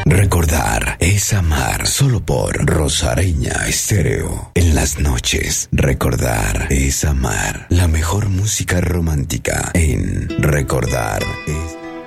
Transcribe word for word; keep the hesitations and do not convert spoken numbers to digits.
Recordar es amar, solo por Rosareña Estéreo. En las noches, recordar es amar. La mejor música romántica en Recordar es